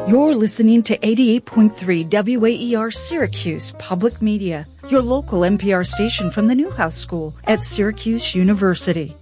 You're listening to 88.3 WAER Syracuse Public Media, your local NPR station from the Newhouse School at Syracuse University.